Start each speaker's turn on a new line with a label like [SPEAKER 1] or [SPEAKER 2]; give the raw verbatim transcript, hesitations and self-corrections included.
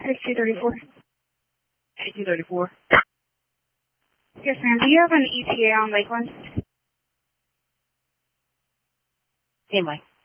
[SPEAKER 1] sixty thirty-four.
[SPEAKER 2] eighteen thirty-four.
[SPEAKER 1] Yes, ma'am. Do you have an E T A on Lakeland?
[SPEAKER 2] Anyway.